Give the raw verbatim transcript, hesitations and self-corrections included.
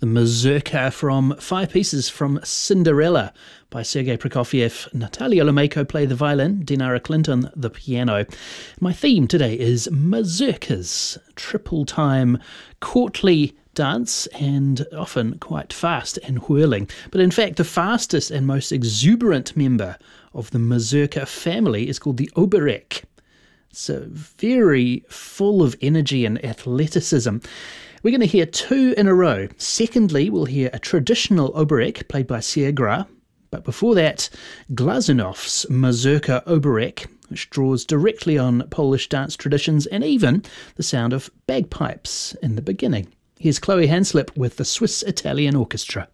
the mazurka from Five Pieces from Cinderella by Sergei Prokofiev. Natalia Lomeyko play the violin, Dinara Clinton the piano. My theme today is mazurkas, triple time, courtly dance, and often quite fast and whirling. But in fact, the fastest and most exuberant member of the mazurka family is called the oberek. So very full of energy and athleticism. We're going to hear two in a row. Secondly, we'll hear a traditional oberek played by Siegra. But before that, Glazunov's mazurka oberek, which draws directly on Polish dance traditions and even the sound of bagpipes in the beginning. Here's Chloe Hanslip with the Swiss Italian Orchestra.